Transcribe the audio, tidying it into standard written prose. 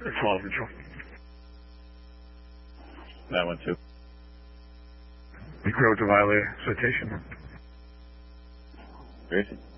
It's all control. That one too. You grow to violate citation. Crazy.